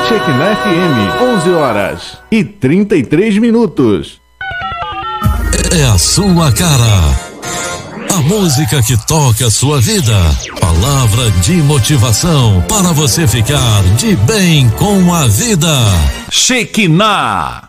Shekinah FM, 11h33. É a sua cara. A música que toca a sua vida. Palavra de motivação para você ficar de bem com a vida. Shekinah.